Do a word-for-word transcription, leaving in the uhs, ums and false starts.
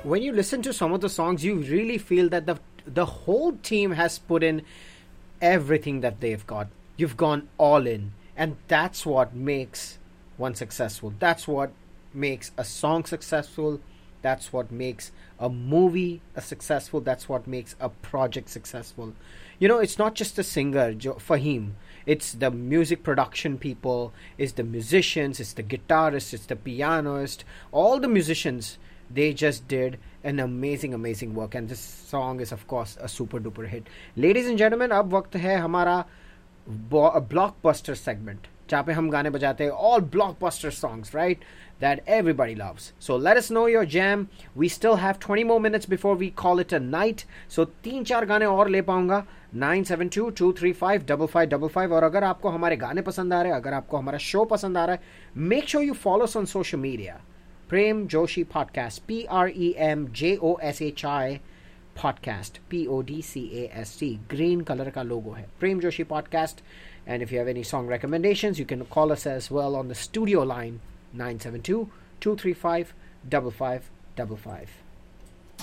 when you listen to some of the songs, you really feel that the the whole team has put in everything that they've got. You've gone all in, and that's what makes one successful. That's what makes a song successful. That's what makes a movie a successful. That's what makes a project successful. You know, it's not just the singer, Jo- Fahim. It's the music production people, it's the musicians, it's the guitarists, it's the pianist, all the musicians. They just did an amazing, amazing work. And this song is, of course, a super duper hit. Ladies and gentlemen, अब वक्त है हमारा blockbuster segment, जहाँ पे हम गाने बजाते हैं all blockbuster songs, right? That everybody loves. So let us know your jam. We still have twenty more minutes before we call it a night. So तीन चार गाने और ले पाऊंगा. Nine seven to to three five double five double five. और अगर आपको हमारे गाने पसंद आ रहे हैं, अगर आपको हमारा शो पसंद आ रहा है, make sure you follow us on social media. Prem Joshi Podcast. P R E M J O S H I Podcast. P O D C A S T. Green color का logo है. Prem Joshi Podcast. And if you have any song recommendations, you can call us as well on the studio line nine seven two two three five five five five five.